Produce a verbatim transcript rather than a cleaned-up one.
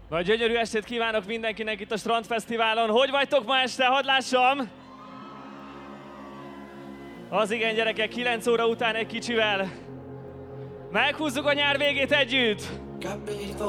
Nagy gyönyörű estét kívánok mindenkinek itt a Strandfesztiválon. Hogy vagytok ma este? Hadd lássam! Az igen, gyerekek, kilenc óra után egy kicsivel. Meghúzzuk a nyár végét együtt!